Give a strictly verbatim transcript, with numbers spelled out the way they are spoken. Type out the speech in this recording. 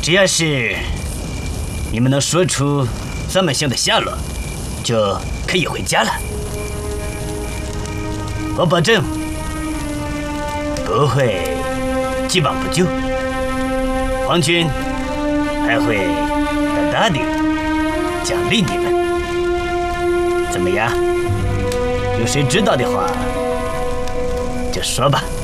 只要是你们能说出三本星的下落，就可以回家了。我保证不会既往不咎，皇军还会大大的奖励你们。怎么样？有谁知道的话，就说吧。